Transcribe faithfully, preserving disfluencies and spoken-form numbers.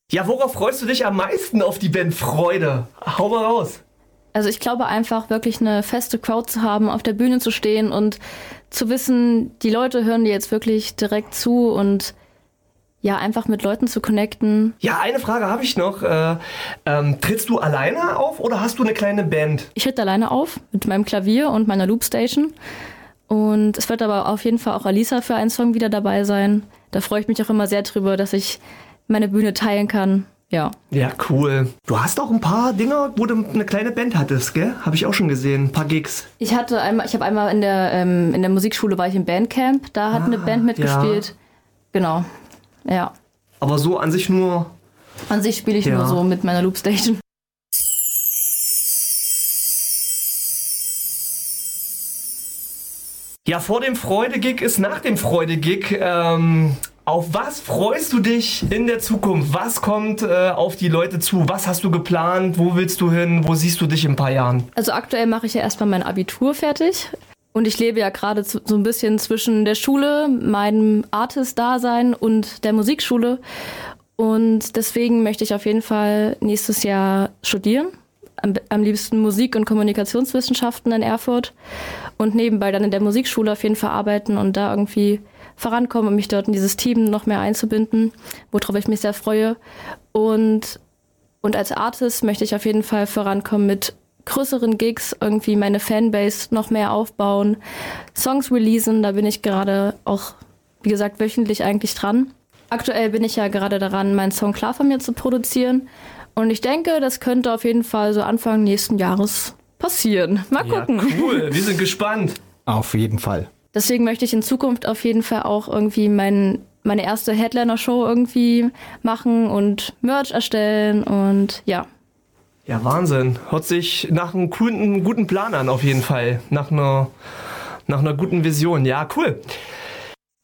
Ja, worauf freust du dich am meisten auf die Band Freude? Hau mal raus. Also ich glaube einfach wirklich eine feste Crowd zu haben, auf der Bühne zu stehen und zu wissen, die Leute hören dir jetzt wirklich direkt zu und ja, einfach mit Leuten zu connecten. Ja, eine Frage habe ich noch. Äh, ähm, trittst du alleine auf oder hast du eine kleine Band? Ich tritt alleine auf mit meinem Klavier und meiner Loopstation. Und es wird aber auf jeden Fall auch Alisa für einen Song wieder dabei sein. Da freue ich mich auch immer sehr drüber, dass ich meine Bühne teilen kann. Ja. Ja, cool. Du hast auch ein paar Dinger, wo du eine kleine Band hattest, gell? Habe ich auch schon gesehen, ein paar Gigs. Ich hatte einmal, ich habe einmal in der ähm, in der Musikschule war ich im Bandcamp, da hat Ah, eine Band mitgespielt. ja. Genau. Ja. Aber so an sich nur... An sich spiele ich Ja. nur so mit meiner Loopstation. Ja, vor dem Freude-Gig ist nach dem Freude-Gig. Ähm, auf was freust du dich in der Zukunft? Was kommt äh, auf die Leute zu? Was hast du geplant? Wo willst du hin? Wo siehst du dich in ein paar Jahren? Also aktuell mache ich ja erstmal mein Abitur fertig. Und ich lebe ja gerade so ein bisschen zwischen der Schule, meinem Artist-Dasein und der Musikschule. Und deswegen möchte ich auf jeden Fall nächstes Jahr studieren. Am, am liebsten Musik- und Kommunikationswissenschaften in Erfurt. Und nebenbei dann in der Musikschule auf jeden Fall arbeiten und da irgendwie vorankommen und mich dort in dieses Team noch mehr einzubinden, worauf ich mich sehr freue. Und, und als Artist möchte ich auf jeden Fall vorankommen mit größeren Gigs, irgendwie meine Fanbase noch mehr aufbauen, Songs releasen, da bin ich gerade auch, wie gesagt, wöchentlich eigentlich dran. Aktuell bin ich ja gerade daran, meinen Song Klar von mir zu produzieren und ich denke, das könnte auf jeden Fall so Anfang nächsten Jahres passieren. Mal gucken. Ja, cool, wir sind gespannt. Auf jeden Fall. Deswegen möchte ich in Zukunft auf jeden Fall auch irgendwie mein, meine erste Headliner-Show irgendwie machen und Merch erstellen und ja. Ja, Wahnsinn. Hört sich nach einem guten, guten Plan an, auf jeden Fall. Nach einer, nach einer guten Vision. Ja, cool.